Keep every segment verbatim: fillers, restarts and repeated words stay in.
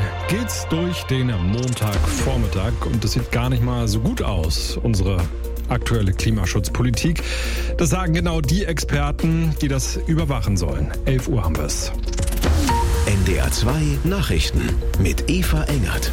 geht's durch den Montagvormittag und das sieht gar nicht mal so gut aus, unsere aktuelle Klimaschutzpolitik. Das sagen genau die Experten, die das überwachen sollen. elf Uhr haben wir's. N D R zwei Nachrichten mit Eva Engert.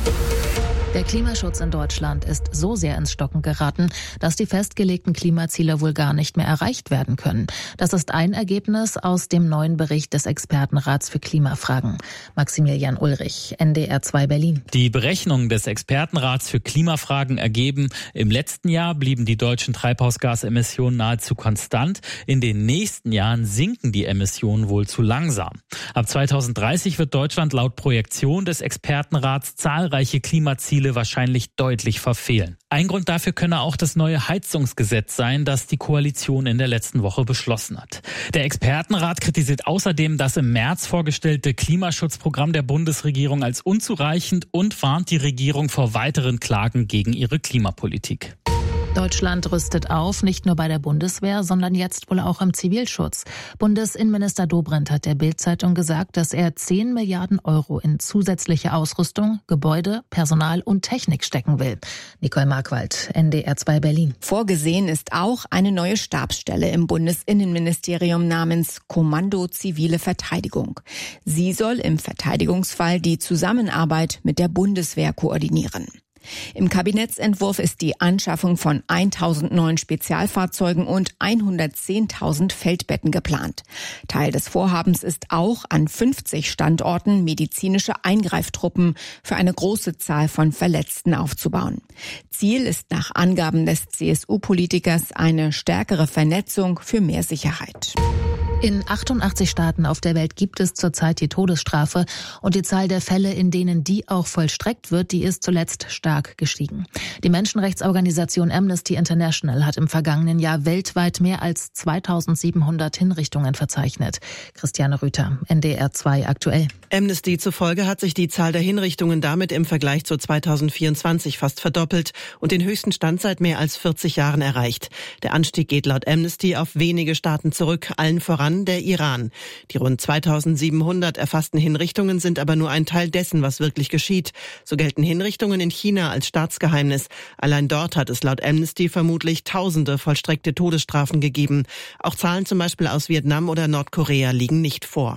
Der Klimaschutz in Deutschland ist so sehr ins Stocken geraten, dass die festgelegten Klimaziele wohl gar nicht mehr erreicht werden können. Das ist ein Ergebnis aus dem neuen Bericht des Expertenrats für Klimafragen. Maximilian Ulrich, N D R zwei Berlin. Die Berechnungen des Expertenrats für Klimafragen ergeben, im letzten Jahr blieben die deutschen Treibhausgasemissionen nahezu konstant. In den nächsten Jahren sinken die Emissionen wohl zu langsam. Ab zweitausenddreißig wird Deutschland laut Projektion des Expertenrats zahlreiche Klimaziele wahrscheinlich deutlich verfehlen. Ein Grund dafür könne auch das neue Heizungsgesetz sein, das die Koalition in der letzten Woche beschlossen hat. Der Expertenrat kritisiert außerdem das im März vorgestellte Klimaschutzprogramm der Bundesregierung als unzureichend und warnt die Regierung vor weiteren Klagen gegen ihre Klimapolitik. Deutschland rüstet auf, nicht nur bei der Bundeswehr, sondern jetzt wohl auch im Zivilschutz. Bundesinnenminister Dobrindt hat der Bild-Zeitung gesagt, dass er zehn Milliarden Euro in zusätzliche Ausrüstung, Gebäude, Personal und Technik stecken will. Nicole Markwald, N D R zwei Berlin. Vorgesehen ist auch eine neue Stabsstelle im Bundesinnenministerium namens Kommando Zivile Verteidigung. Sie soll im Verteidigungsfall die Zusammenarbeit mit der Bundeswehr koordinieren. Im Kabinettsentwurf ist die Anschaffung von tausend neuen Spezialfahrzeugen und hundertzehntausend Feldbetten geplant. Teil des Vorhabens ist auch, an fünfzig Standorten medizinische Eingreiftruppen für eine große Zahl von Verletzten aufzubauen. Ziel ist nach Angaben des C S U-Politikers eine stärkere Vernetzung für mehr Sicherheit. In achtundachtzig Staaten auf der Welt gibt es zurzeit die Todesstrafe und die Zahl der Fälle, in denen die auch vollstreckt wird, die ist zuletzt stark gestiegen. Die Menschenrechtsorganisation Amnesty International hat im vergangenen Jahr weltweit mehr als zweitausendsiebenhundert Hinrichtungen verzeichnet. Christiane Rüther, N D R zwei aktuell. Amnesty zufolge hat sich die Zahl der Hinrichtungen damit im Vergleich zu zweitausendvierundzwanzig fast verdoppelt und den höchsten Stand seit mehr als vierzig Jahren erreicht. Der Anstieg geht laut Amnesty auf wenige Staaten zurück, allen voran der Iran. Die rund zweitausendsiebenhundert erfassten Hinrichtungen sind aber nur ein Teil dessen, was wirklich geschieht. So gelten Hinrichtungen in China als Staatsgeheimnis. Allein dort hat es laut Amnesty vermutlich tausende vollstreckte Todesstrafen gegeben. Auch Zahlen zum Beispiel aus Vietnam oder Nordkorea liegen nicht vor.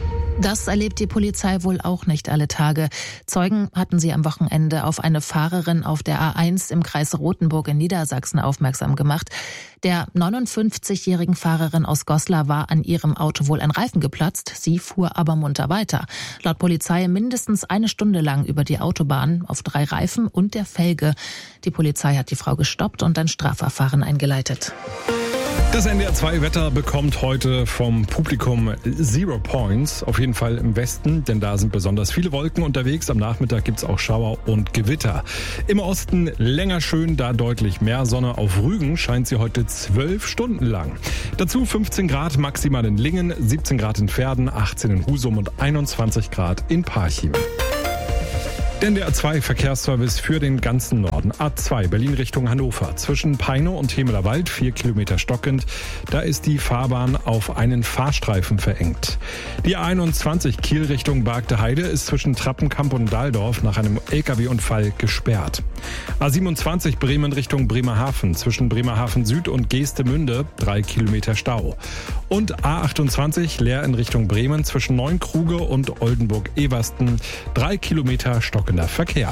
Das erlebt die Polizei wohl auch nicht alle Tage. Zeugen hatten sie am Wochenende auf eine Fahrerin auf der A eins im Kreis Rothenburg in Niedersachsen aufmerksam gemacht. Der neunundfünfzigjährigen Fahrerin aus Goslar war an ihrem Auto wohl ein Reifen geplatzt, sie fuhr aber munter weiter. Laut Polizei mindestens eine Stunde lang über die Autobahn auf drei Reifen und der Felge. Die Polizei hat die Frau gestoppt und ein Strafverfahren eingeleitet. Das N D R zwei Wetter bekommt heute vom Publikum Zero Points, auf jeden Fall im Westen, denn da sind besonders viele Wolken unterwegs. Am Nachmittag gibt's auch Schauer und Gewitter. Im Osten länger schön, da deutlich mehr Sonne. Auf Rügen scheint sie heute zwölf Stunden lang. Dazu fünfzehn Grad maximal in Lingen, siebzehn Grad in Verden, achtzehn in Husum und einundzwanzig Grad in Parchim. Der N D R zwei Verkehrsservice für den ganzen Norden. A zwei Berlin Richtung Hannover. Zwischen Peine und Hemeler Wald, vier Kilometer stockend. Da ist die Fahrbahn auf einen Fahrstreifen verengt. Die A einundzwanzig Kiel Richtung Bargte Heide ist zwischen Trappenkamp und Dahldorf nach einem L K W-Unfall gesperrt. A siebenundzwanzig Bremen Richtung Bremerhaven. Zwischen Bremerhaven Süd und Geestemünde drei Kilometer Stau. Und A achtundzwanzig Leer in Richtung Bremen zwischen Neunkruge und Oldenburg-Eversten drei Kilometer stockend. Verkehr.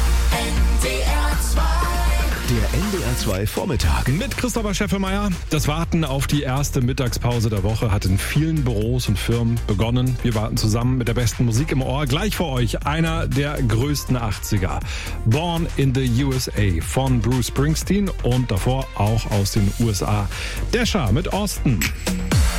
Der N D R zwei Vormittag. Mit Christopher Scheffelmeier. Das Warten auf die erste Mittagspause der Woche hat in vielen Büros und Firmen begonnen. Wir warten zusammen mit der besten Musik im Ohr. Gleich für euch einer der größten achtziger. Born in the U S A von Bruce Springsteen und davor auch aus den U S A. Dasher mit Austin.